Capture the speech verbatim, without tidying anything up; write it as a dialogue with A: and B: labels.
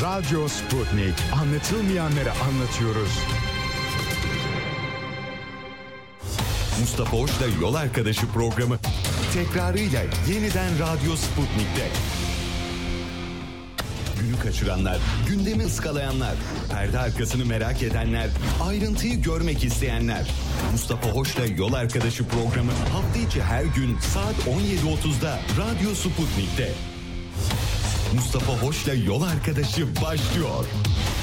A: Radyo Sputnik. Anlatılmayanları anlatıyoruz.
B: Mustafa Hoş'la Yol Arkadaşı programı tekrarıyla yeniden Radyo Sputnik'te. Günü kaçıranlar, gündemi ıskalayanlar, perde arkasını merak edenler, ayrıntıyı görmek isteyenler. Mustafa Hoş'la Yol Arkadaşı programı hafta içi her gün saat on yedi otuzda Radyo Sputnik'te. Mustafa Hoş'la Yol Arkadaşı başlıyor.